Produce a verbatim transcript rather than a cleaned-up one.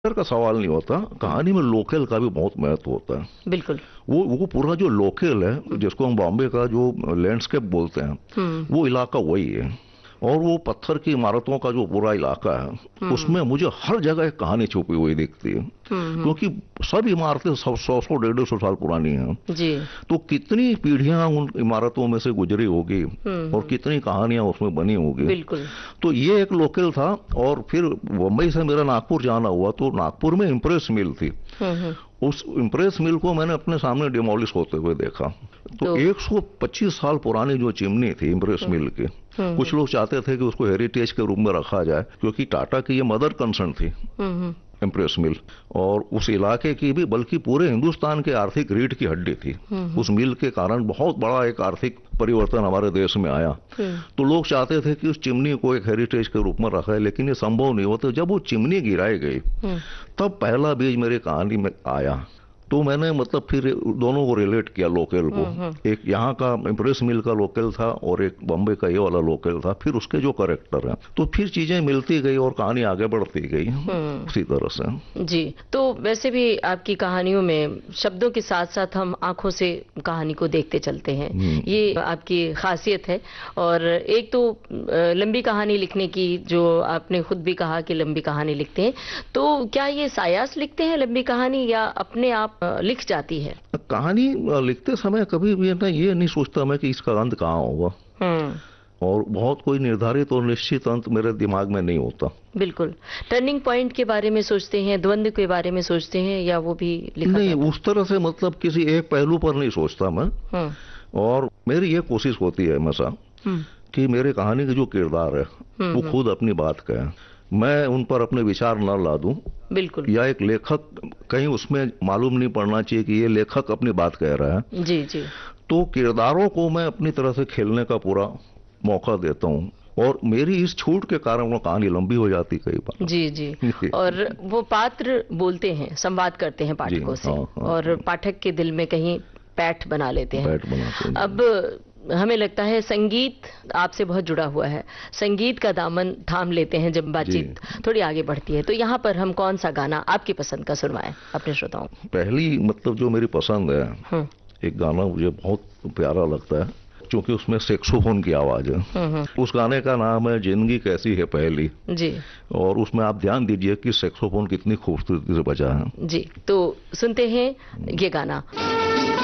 का सवाल नहीं होता, कहानी में लोकल का भी बहुत महत्व होता है। बिल्कुल। वो वो पूरा जो लोकल है, जिसको हम बॉम्बे का जो लैंडस्केप बोलते हैं, वो इलाका वही है। और वो पत्थर की इमारतों का जो पूरा इलाका है, उसमें मुझे हर जगह एक कहानी छुपी हुई दिखती है, क्योंकि सब इमारतें सौ सौ सौ डेढ़ सौ साल पुरानी हैं जी। तो कितनी पीढ़ियां उन इमारतों में से गुजरी होगी और कितनी कहानियां उसमें बनी होगी। बिल्कुल। तो ये एक लोकल था। और फिर मुंबई से मेरा नागपुर जाना हुआ, तो नागपुर में इम्प्रेस मिल थी। उस इम्प्रेस मिल को मैंने अपने सामने डिमोलिश होते हुए देखा। तो, तो एक सौ पच्चीस साल पुरानी जो चिमनी थी इम्प्रेस मिल की, कुछ लोग चाहते थे कि उसको हेरिटेज के रूप में रखा जाए, क्योंकि टाटा की ये मदर कंसर्न थी इम्प्रेस मिल, और उस इलाके की भी, बल्कि पूरे हिंदुस्तान के आर्थिक रीढ़ की हड्डी थी। उस मिल के कारण बहुत बड़ा एक आर्थिक परिवर्तन हमारे देश में आया। तो लोग चाहते थे कि उस चिमनी को एक हेरिटेज के रूप में रखा है, लेकिन ये संभव नहीं होता। जब वो चिमनी गिराई गई, तब पहला बीज मेरी कहानी में आया। तो मैंने मतलब फिर दोनों को रिलेट किया लोकल को। एक यहाँ का इम्प्रेस मिल का लोकल था और एक बॉम्बे का ये वाला लोकल था। फिर उसके जो कैरेक्टर हैं, तो फिर चीजें मिलती गई और कहानी आगे बढ़ती गई उसी तरह से। जी। तो वैसे भी आपकी कहानियों में शब्दों के साथ साथ हम आंखों से कहानी को देखते चलते हैं, ये आपकी खासियत है। और एक तो लंबी कहानी लिखने की, जो आपने खुद भी कहा कि लंबी कहानी लिखते हैं, तो क्या ये सायास लिखते हैं लंबी कहानी, या अपने आप लिख जाती है? कहानी लिखते समय कभी भी ना ये नहीं सोचता मैं कि इसका अंत कहाँ होगा, और बहुत कोई निर्धारित और निश्चित अंत मेरे दिमाग में नहीं होता। बिल्कुल। टर्निंग पॉइंट के बारे में सोचते हैं, द्वंद्व के बारे में सोचते हैं, या वो भी लिखा नहीं, उस तरह से मतलब किसी एक पहलू पर नहीं सोचता मैं। और मेरी ये कोशिश होती है हमेशा कि मेरे कहानी के जो किरदार है वो खुद अपनी बात कहें, मैं उन पर अपने विचार न ला दूं। बिल्कुल। या एक लेखक, कहीं उसमें मालूम नहीं पड़ना चाहिए कि ये लेखक अपनी बात कह रहा है। जी जी। तो किरदारों को मैं अपनी तरह से खेलने का पूरा मौका देता हूँ, और मेरी इस छूट के कारण वो कहानी लंबी हो जाती कई बार। जी जी। और वो पात्र बोलते हैं, संवाद करते हैं पाठकों से, हाँ, हाँ, और पाठक के दिल में कहीं पैठ बना लेते हैं। पैठ बनाते हैं। अब हमें लगता है संगीत आपसे बहुत जुड़ा हुआ है, संगीत का दामन थाम लेते हैं जब बातचीत थोड़ी आगे बढ़ती है। तो यहाँ पर हम कौन सा गाना आपकी पसंद का सुनवाएं अपने श्रोताओं? पहली मतलब जो मेरी पसंद है, एक गाना मुझे बहुत प्यारा लगता है, क्योंकि उसमें सैक्सोफोन की आवाज है। उस गाने का नाम है जिंदगी कैसी है पहली जी। और उसमें आप ध्यान दीजिए कि सैक्सोफोन कितनी खूबसूरती से बजा है। जी। तो सुनते हैं ये गाना।